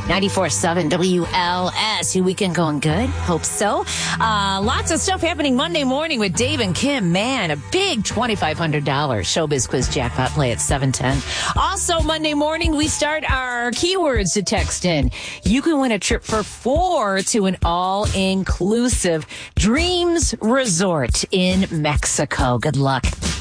94.7 WLS. Your weekend going good? Hope so. Lots of stuff happening Monday morning with Dave and Kim. Man, a big $2,500 Showbiz Quiz jackpot play at 7:10. Also, Monday morning, we start our keywords to text in. You can win a trip for 4 to an all-inclusive Dreams Resort in Mexico. Good luck.